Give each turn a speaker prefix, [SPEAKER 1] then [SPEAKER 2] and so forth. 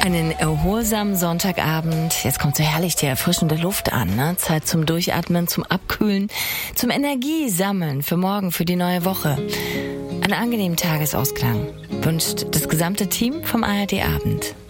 [SPEAKER 1] Einen erholsamen Sonntagabend. Jetzt kommt so herrlich die erfrischende Luft an, ne? Zeit zum Durchatmen, zum Abkühlen, zum Energiesammeln für morgen, für die neue Woche. Einen angenehmen Tagesausklang wünscht das gesamte Team vom ARD Abend.